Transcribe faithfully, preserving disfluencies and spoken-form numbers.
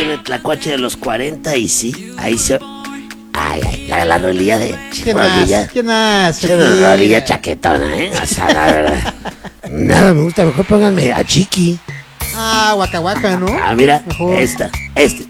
en el tlacuache de los cuarenta y sí, ahí se... Ay, ay, la, la rolilla de... ¿Qué más? ¿Qué más? La rolilla chaquetona, ¿eh? O sea, la verdad. Nada me gusta, mejor pónganme a Chiqui. Ah, Waka Waka, ¿no? Ah, mira, Mejor. esta, este.